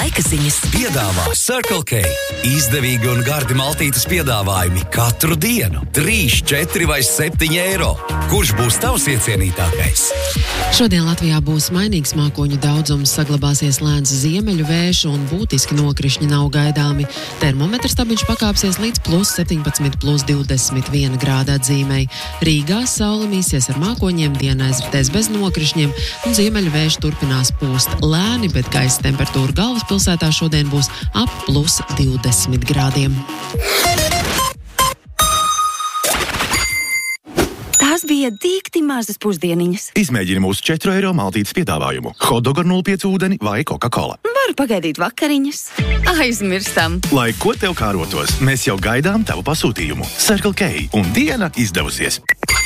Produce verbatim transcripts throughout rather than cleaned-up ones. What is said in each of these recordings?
laika ziņas. Piedāvā Circle K. Izdevīgi un gardi maltītes piedāvājumi katru dienu. trīs, četri vai septiņi eiro. Kurš būs tavs iecienītākais? Šodien Latvijā būs mainīgs mākoņu daudzums, saglabāsies lēns ziemeļu vējš un būtiski nokrišņi nav gaidāmi. Termometra stabiņš pakāpsies līdz plus septiņpadsmit, plus divdesmit viena grāda atzīmei. Rīgā saule mīsies ar mākoņiem, diena aizritēs bez nokrišņiem un ziemeļu vējš turpinās pūst lēni, bet gaisa temperatūra galvaspilsētā šodien būs ap plus divdesmit grādiem. Tās bija dīkti mazas pusdieniņas. Izmēģini mūsu četru eiro maltītes piedāvājumu. Hotdog ar nulle pieci ūdeni vai Coca-Cola. Varu pagaidīt vakariņas. Aizmirstam. Lai ko tev kārotos, mēs jau gaidām tavu pasūtījumu. Circle K un diena izdevusies.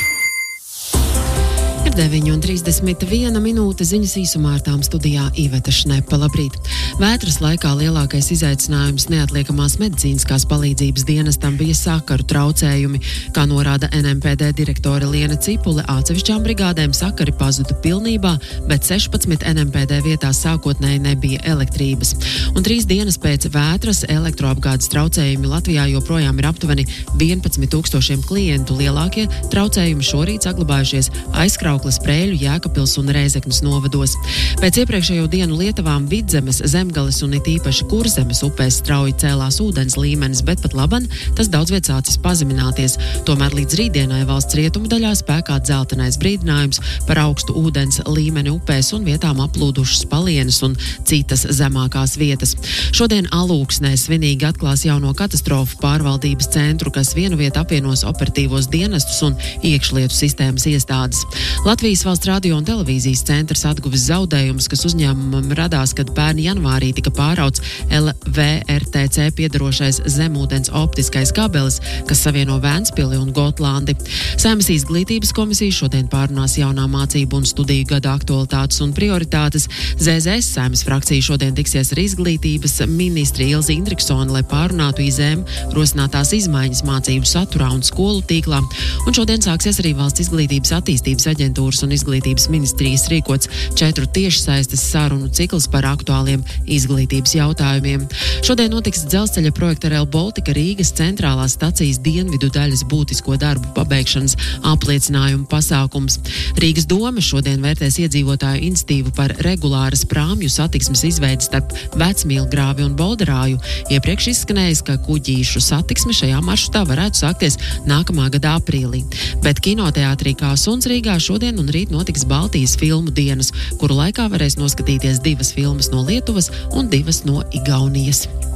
Ir deviņi un trīsdesmit viena minūte, ziņas īsumā ar tām studijā Iveta Šnepa. Labrīt! Vētras laikā lielākais izaicinājums neatliekamās medicīniskās palīdzības dienestam bija sakaru traucējumi. Kā norāda N M P D direktore Liena Cipule, atsevišķām brigādēm sakari pazuda pilnībā, bet sešpadsmit N M P D vietās sākotnēji nebija elektrības. Un trīs dienas pēc vētras elektroapgādes traucējumi Latvijā joprojām ir aptuveni vienpadsmit tūkstošiem klientu. Lielākie traucējumi šorīt saglabājušies aizkrauklis Sprēļu, Jēkabpils un Rēzeknes novados. Pēc iepriekšējo dienu Lietavām Vidzemes, Zemgales un it īpaši Kurzemes upēs strauji cēlās ūdens līmenis, bet pat laban tas daudz viet sācis pazemināties. Tomēr līdz rītdienai valsts rietumu daļā spēkā dzeltenais brīdinājums par augstu ūdens līmeni upēs un vietām aplūdušas palienes un citas zemākās vietas. Šodien Alūksnē svinīgi atklās jauno katastrofu pārvaldības centru, kas vienu vietu apvienos operatīvos dienestus un iekšlietu sistēmas iestādes. Latvijas valsts radio un televīzijas centrs atguvis zaudējumus, kas uzņēmumam radās, kad pērn janvārī tika pārauts L V R T C piedarošais zemūdens optiskais kabelis, kas savieno Vēnspili un Gotlandi. Saeimas izglītības komisija šodien pārunās jaunā mācību un studiju gada aktualitātes un prioritātes. Z Z S Saeimas frakcija šodien tiksies ar izglītības ministri Ilzi Indriksoni, lai pārunātu izēm rosinātās izmaiņas mācību saturā un skolu tīklā. Un šodien sāksies arī valsts izglītības attīstības aģentūras un izglītības ministrijas rīkots četru tiešsaistes sarunu cikls par aktuāliem izglītības jautājumiem. Šodien notiks dzelzceļa projekta Rail Baltica Rīgas centrālās stacijas dienvidu daļas būtisko darbu pabeigšanas apliecinājumu pasākums. Rīgas doma šodien vērtēs iedzīvotāju iniciatīvu par regulāras prāmju satiksmes izveidi starp Vecmīlgrāvi un Bolderāju. Iepriekš izskanējis, ka kuģīšu satiksme šajā maršrutā varētu sākties nākamā gada aprīlī. Bet kinoteātrī Kā suns Rīgā šodien un rīt notiks Baltijas filmu dienas, kuru laikā varēs noskatīties divas filmas no Lietuvas un divas no Igaunijas.